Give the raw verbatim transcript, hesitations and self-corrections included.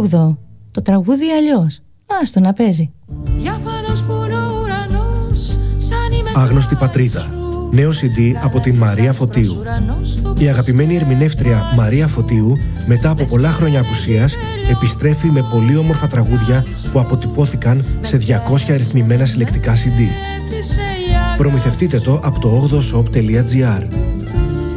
όγδοο. Το τραγούδι αλλιώς. Άστο να παίζει. Άγνωστη πατρίδα. Νέο σι ντι από την Μαρία Φωτίου. Η αγαπημένη ερμηνεύτρια Μαρία Φωτίου, μετά από πολλά χρόνια απουσίας, επιστρέφει με πολύ όμορφα τραγούδια που αποτυπώθηκαν σε διακόσια αριθμημένα συλλεκτικά σι ντι. Προμηθευτείτε το από το όγδοο σοπ τελεία τζι άρ.